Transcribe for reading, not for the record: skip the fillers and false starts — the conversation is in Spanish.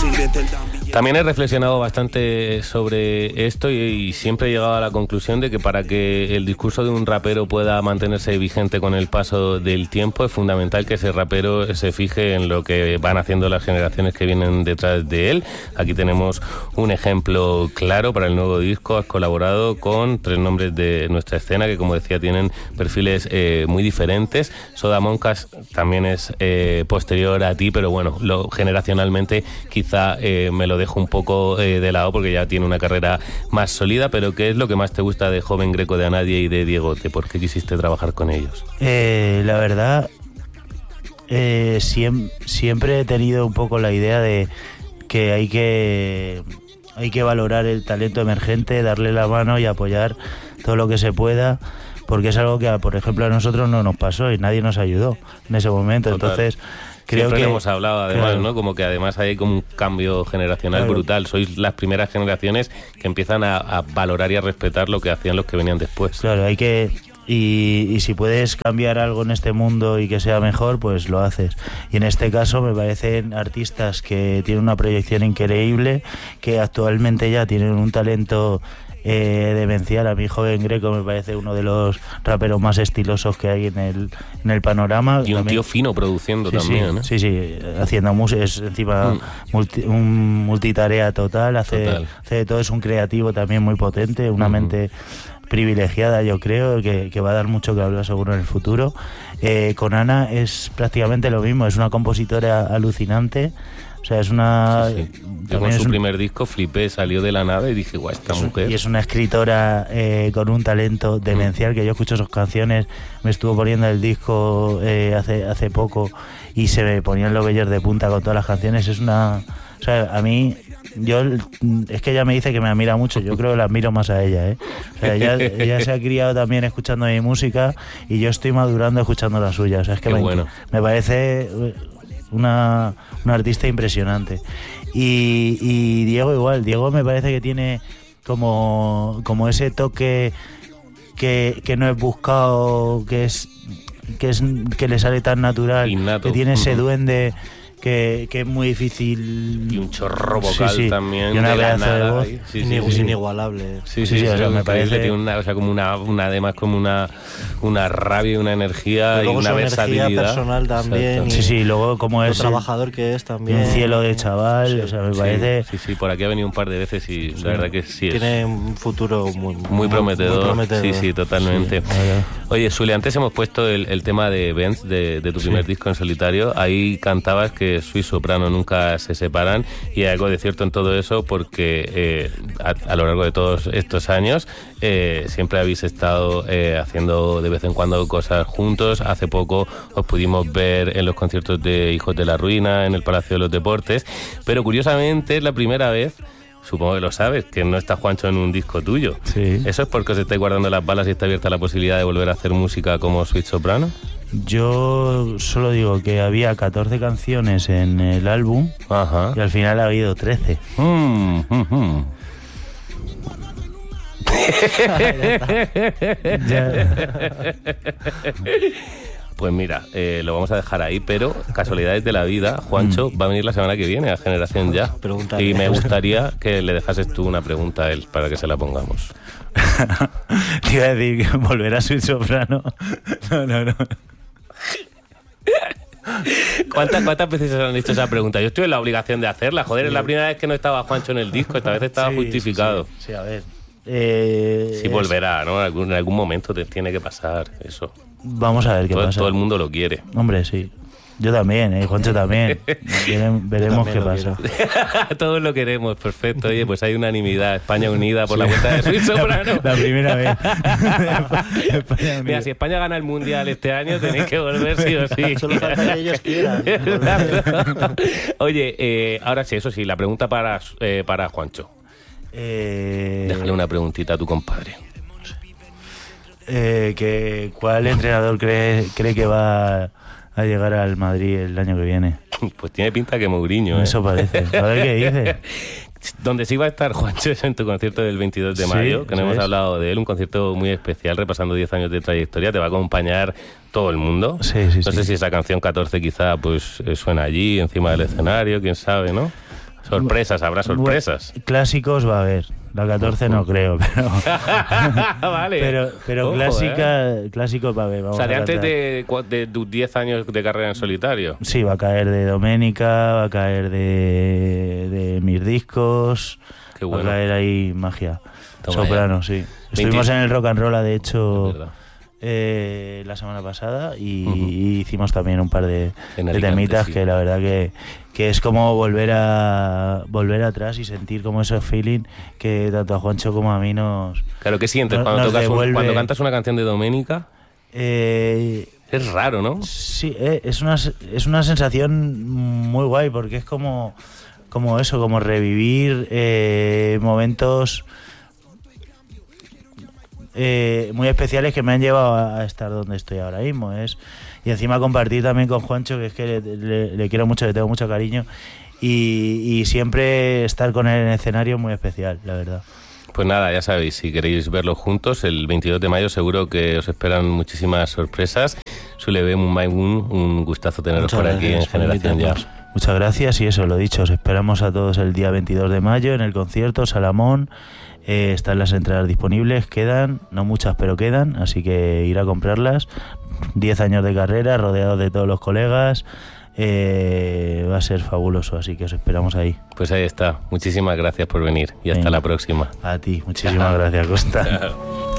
También he reflexionado bastante sobre esto y siempre he llegado a la conclusión de que para que el discurso de un rapero pueda mantenerse vigente con el paso del tiempo es fundamental que ese rapero se fije en lo que van haciendo las generaciones que vienen detrás de él. Aquí tenemos un ejemplo claro para el nuevo disco. Has colaborado con 3 nombres de nuestra escena que, como decía, tienen perfiles muy diferentes. Soda Monkas también es posterior a ti, pero bueno, generacionalmente quizá me lo dejo un poco de lado porque ya tiene una carrera más sólida. Pero ¿qué es lo que más te gusta de Joven Greco, de Anadia y de Diegote? ¿Por qué quisiste trabajar con ellos? La verdad, siempre he tenido un poco la idea de que hay que valorar el talento emergente, darle la mano y apoyar todo lo que se pueda, porque es algo que, por ejemplo, a nosotros no nos pasó y nadie nos ayudó en ese momento. Total. Entonces creo siempre que hemos hablado, además, claro, ¿no? Como que además hay como un cambio generacional, claro, brutal. Sois las primeras generaciones que empiezan a valorar y a respetar lo que hacían los que venían después. Claro, hay que... Y si puedes cambiar algo en este mundo y que sea mejor, pues lo haces. Y en este caso me parecen artistas que tienen una proyección increíble, que actualmente ya tienen un talento demencial. A mí Joven Greco me parece uno de los raperos más estilosos que hay en el panorama. Y un también, tío fino produciendo también, ¿eh? Sí, haciendo música, es encima un multitarea total, hace de todo, es un creativo también muy potente, una mente privilegiada, yo creo, que va a dar mucho que hablar seguro en el futuro. Con Ana es prácticamente lo mismo, es una compositora alucinante. O sea, es una... Sí. Yo con su primer disco flipé, salió de la nada y dije, guau, esta mujer... Y es una escritora con un talento demencial, que yo escucho sus canciones, me estuvo poniendo el disco hace poco y se me ponían los vellos de punta con todas las canciones. Es una... O sea, a mí... es que ella me dice que me admira mucho, yo creo que la admiro más a ella, ¿eh? O sea, ella se ha criado también escuchando mi música y yo estoy madurando escuchando la suya. O sea, es que me parece una artista impresionante. Y Diego igual, Diego me parece que tiene como ese toque que no es buscado, que le sale tan natural, innato, que tiene ese duende que es muy difícil, y un chorro vocal también, y una pedazo de voz inigualable. Sí, o sea, me parece que tiene además como una rabia y una energía y una versatilidad personal también. Sí, luego como es trabajador que es también, un cielo de chaval, o sea, me parece. Sí, por aquí ha venido un par de veces y la verdad que sí tiene un futuro muy prometedor. Muy prometedor. Sí, totalmente. Sí. Oye, Sule, antes hemos puesto el tema de Benz, de tu primer disco en solitario. Ahí cantabas que Su y Soprano nunca se separan, y hay algo de cierto en todo eso, porque a lo largo de todos estos años siempre habéis estado haciendo de vez en cuando cosas juntos. Hace poco os pudimos ver en los conciertos de Hijos de la Ruina, en el Palacio de los Deportes, pero curiosamente es la primera vez, supongo que lo sabes, que no está Juancho en un disco tuyo. Sí. ¿Eso es porque os estáis guardando las balas y está abierta la posibilidad de volver a hacer música como Sweet Soprano? Yo solo digo que había 14 canciones en el álbum. Ajá. Y al final ha habido 13. Pues mira, lo vamos a dejar ahí, pero casualidades de la vida, Juancho va a venir la semana que viene a Generación Ya. Pregúntale. Y me gustaría que le dejases tú una pregunta a él para que se la pongamos. Te iba a decir que volverá a Sweet Soprano. No. ¿Cuántas veces os han hecho esa pregunta? Yo estoy en la obligación de hacerla. Joder, es la primera vez que no estaba Juancho en el disco. Esta vez estaba justificado. Sí, a ver. Sí, volverá, ¿no? En algún momento te tiene que pasar eso. Vamos a ver qué pasa. Todo el mundo lo quiere. Hombre, sí. Yo también, Juancho también. Veremos qué pasa. Todos lo queremos, perfecto. Oye, pues hay unanimidad. España unida por la vuelta de Sweet Soprano. La primera vez. Mira, si España gana el Mundial este año, tenéis que volver sí o sí. Solo falta que ellos quieran. Oye, ahora sí, eso sí, la pregunta para Juancho. Déjale una preguntita a tu compadre. ¿Cuál entrenador cree que va a llegar al Madrid el año que viene? Pues tiene pinta que Mourinho, ¿eh? Eso parece. A ver qué dice. Donde sí va a estar Juancho es en tu concierto del 22 de mayo, que no hemos hablado de él, un concierto muy especial repasando 10 años de trayectoria. Te va a acompañar todo el mundo. Sí. No sé si esa canción 14 quizá pues suena allí, encima del escenario, quién sabe, ¿no? Sorpresas, habrá sorpresas. Clásicos va a haber. La 14 no creo, pero... Vale. Pero Ojo, clásicos va a haber. O sea, de antes de tus 10 años de carrera en solitario. Sí, va a caer de Doménica, va a caer de mis discos. Qué bueno. Va a caer ahí magia. Toma Soprano, ya. sí. Estuvimos en el Rock and Roll, de Es hecho, verdad. la semana pasada y hicimos también un par de Alicante, temitas sí. que la verdad que es como volver atrás y sentir como ese feeling que tanto a Juancho como a mí nos... Claro, ¿qué sientes nos cuando devuelve. cuando cantas una canción de Doménica? Es raro, ¿no? Sí, es una sensación muy guay porque es como eso, como revivir momentos muy especiales que me han llevado a estar donde estoy ahora mismo. Y encima compartir también con Juancho, que es que le quiero mucho, le tengo mucho cariño, y siempre estar con él en el escenario es muy especial, la verdad. Pues nada, ya sabéis, si queréis verlo juntos, el 22 de mayo seguro que os esperan muchísimas sorpresas. Sulebe Mumaigun, un gustazo teneros Muchas por aquí gracias en Generación Ya. Muchas gracias y eso, lo dicho, os esperamos a todos el día 22 de mayo en el concierto Salamón. Están las entradas disponibles, quedan, no muchas pero quedan, así que ir a comprarlas. 10 años de carrera, rodeados de todos los colegas, va a ser fabuloso, así que os esperamos ahí. Pues ahí está, muchísimas gracias por venir y hasta Venga. la próxima. A ti, muchísimas gracias, Costa. Chao.